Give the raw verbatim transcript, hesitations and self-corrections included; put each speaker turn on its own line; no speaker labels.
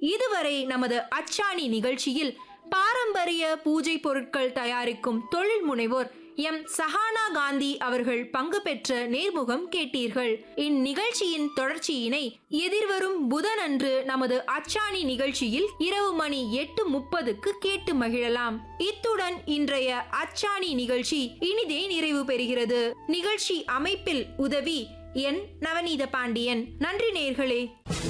இதுவரை நமது அச்சாணி நிகழ்ச்சியில் பாரம்பரிய பூஜை பொருட்கள் தயாரிக்கும் தொழில் முனைவோர் எம் சஹானா காந்தி அவர்கள் பங்கு பெற்ற நேர்முகம் கேட்டீர்கள். இந்நிகழ்ச்சியின் தொடர்ச்சியினை எதிர்வரும் புதனன்று நமது அச்சாணி நிகழ்ச்சியில் இரவு மணி எட்டு முப்பதுக்கு கேட்டு மகிழலாம். இத்துடன் இன்றைய அச்சாணி நிகழ்ச்சி இனிதே நிறைவு பெறுகிறது. நிகழ்ச்சி அமைப்பில் உதவி என் நவநீத பாண்டியன். நன்றி நேயர்களே.